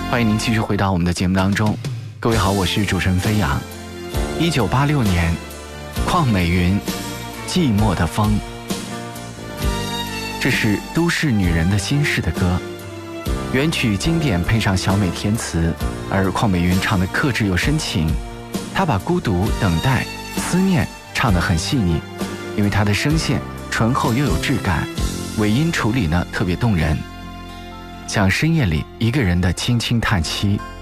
欢迎您继续回到我们的节目当中。各位好，我是主持人飞扬。1986年，邝美云，寂寞的风。这是都市女人的心事的歌，原曲经典配上小美填词，而邝美云唱的克制又深情。她把孤独、等待、思念唱得很细腻，因为她的声线醇厚又有质感，尾音处理呢特别动人，像深夜里一个人的轻轻叹息。